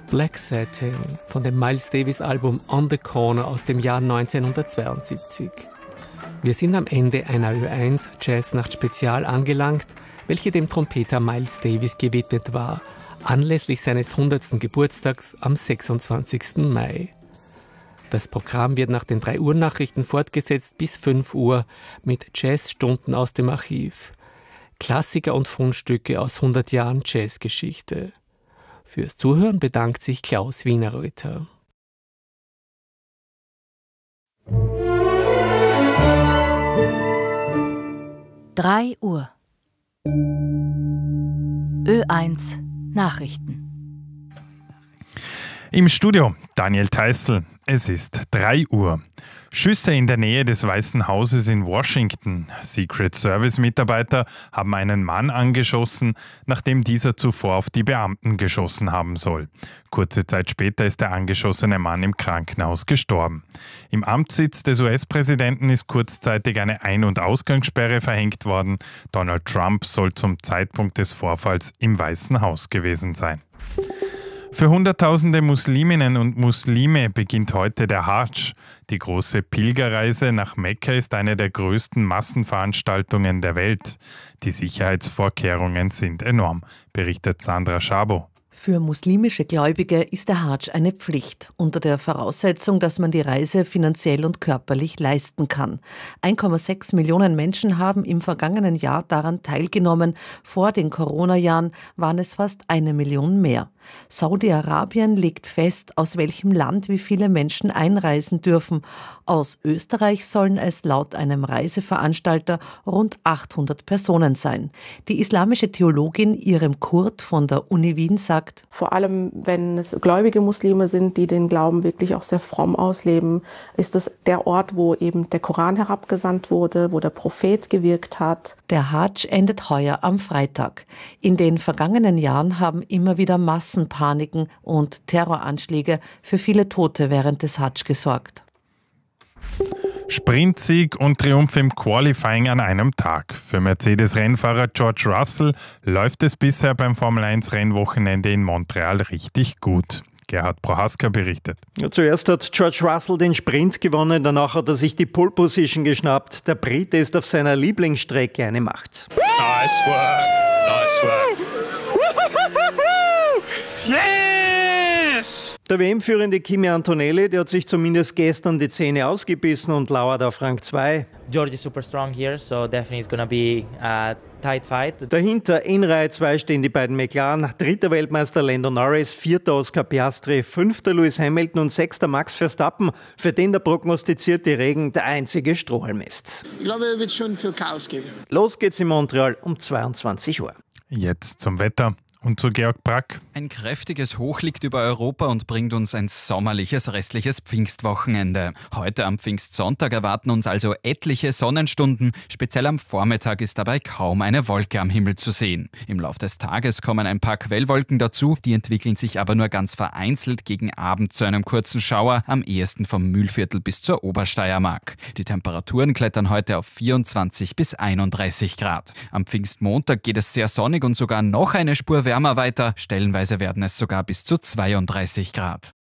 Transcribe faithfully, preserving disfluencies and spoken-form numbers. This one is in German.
Black Satin von dem Miles Davis Album On the Corner aus dem Jahr neunzehnhundertzweiundsiebzig. Wir sind am Ende einer Ö eins Jazznacht Spezial angelangt, welche dem Trompeter Miles Davis gewidmet war, anlässlich seines hundertsten Geburtstags am sechsundzwanzigsten Mai. Das Programm wird nach den drei Uhr Nachrichten fortgesetzt bis fünf Uhr mit Jazzstunden aus dem Archiv. Klassiker und Fundstücke aus hundert Jahren Jazzgeschichte. Fürs Zuhören bedankt sich Klaus Wienerreuter. drei Uhr. Ö eins Nachrichten. Im Studio Daniel Theißl. Es ist drei Uhr. Schüsse in der Nähe des Weißen Hauses in Washington. Secret Service-Mitarbeiter haben einen Mann angeschossen, nachdem dieser zuvor auf die Beamten geschossen haben soll. Kurze Zeit später ist der angeschossene Mann im Krankenhaus gestorben. Im Amtssitz des U S-Präsidenten ist kurzzeitig eine Ein- und Ausgangssperre verhängt worden. Donald Trump soll zum Zeitpunkt des Vorfalls im Weißen Haus gewesen sein. Für Hunderttausende Musliminnen und Muslime beginnt heute der Hadsch. Die große Pilgerreise nach Mekka ist eine der größten Massenveranstaltungen der Welt. Die Sicherheitsvorkehrungen sind enorm, berichtet Sandra Schabo. Für muslimische Gläubige ist der Hadsch eine Pflicht, unter der Voraussetzung, dass man die Reise finanziell und körperlich leisten kann. eins Komma sechs Millionen Menschen haben im vergangenen Jahr daran teilgenommen. Vor den Corona-Jahren waren es fast eine Million mehr. Saudi-Arabien legt fest, aus welchem Land wie viele Menschen einreisen dürfen. Aus Österreich sollen es laut einem Reiseveranstalter rund achthundert Personen sein. Die islamische Theologin Irem Kurt von der Uni Wien sagt: Vor allem, wenn es gläubige Muslime sind, die den Glauben wirklich auch sehr fromm ausleben, ist es der Ort, wo eben der Koran herabgesandt wurde, wo der Prophet gewirkt hat. Der Hadsch endet heuer am Freitag. In den vergangenen Jahren haben immer wieder Massenpaniken und Terroranschläge für viele Tote während des Hadsch gesorgt. Sprintsieg und Triumph im Qualifying an einem Tag. Für Mercedes-Rennfahrer George Russell läuft es bisher beim Formel eins Rennwochenende in Montreal richtig gut. Gerhard Prohaska berichtet. Ja, zuerst hat George Russell den Sprint gewonnen, danach hat er sich die Pole Position geschnappt. Der Brite ist auf seiner Lieblingsstrecke eine Macht. Nice work, nice work. Yes! Der W M-führende Kimi Antonelli, der hat sich zumindest gestern die Zähne ausgebissen und lauert auf Rang zwei. George is super strong here, so definitely it's gonna be a tight fight. Dahinter in Reihe zwei stehen die beiden McLaren, dritter Weltmeister Lando Norris, vierter Oscar Piastri, fünfter Lewis Hamilton und sechster Max Verstappen, für den der prognostizierte Regen der einzige Strohhalm ist. Ich glaube, es wird schon für Chaos geben. Los geht's in Montreal um zweiundzwanzig Uhr. Jetzt zum Wetter. Und zu Georg Brack. Ein kräftiges Hoch liegt über Europa und bringt uns ein sommerliches restliches Pfingstwochenende. Heute am Pfingstsonntag erwarten uns also etliche Sonnenstunden. Speziell am Vormittag ist dabei kaum eine Wolke am Himmel zu sehen. Im Lauf des Tages kommen ein paar Quellwolken dazu, die entwickeln sich aber nur ganz vereinzelt gegen Abend zu einem kurzen Schauer, am ehesten vom Mühlviertel bis zur Obersteiermark. Die Temperaturen klettern heute auf vierundzwanzig bis einunddreißig Grad. Am Pfingstmontag geht es sehr sonnig und sogar noch eine Spur wärmer weiter. Stellenweise werden es sogar bis zu zweiunddreißig Grad.